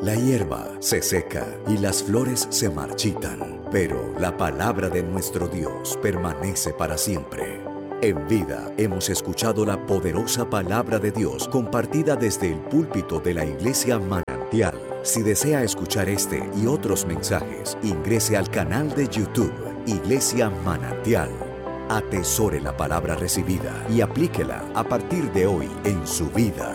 La hierba se seca y las flores se marchitan, pero la palabra de nuestro Dios permanece para siempre. En vida hemos escuchado la poderosa palabra de Dios compartida desde el púlpito de la Iglesia Manantial. Si desea escuchar este y otros mensajes, ingrese al canal de YouTube Iglesia Manantial. Atesore la palabra recibida y aplíquela a partir de hoy en su vida.